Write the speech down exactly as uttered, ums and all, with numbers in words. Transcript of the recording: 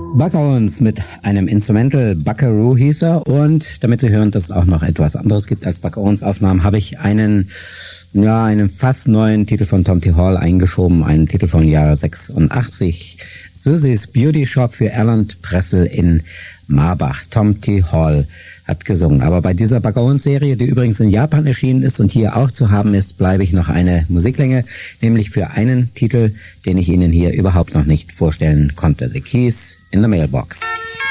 Buck Owens mit einem Instrumental, Buckaroo hieß er, und damit Sie hören, dass es auch noch etwas anderes gibt als Buck Owens Aufnahmen, habe ich einen, ja, einen fast neuen Titel von Tom T. Hall eingeschoben, einen Titel von Jahre sechsundachtzig, Susie's Beauty Shop für Erland Pressel in Marbach. Tom T. Hall hat gesungen. Aber bei dieser Buck Owens Serie, die übrigens in Japan erschienen ist und hier auch zu haben ist, bleibe ich noch eine Musiklänge, nämlich für einen Titel, den ich Ihnen hier überhaupt noch nicht vorstellen konnte. The Keys in the Mailbox.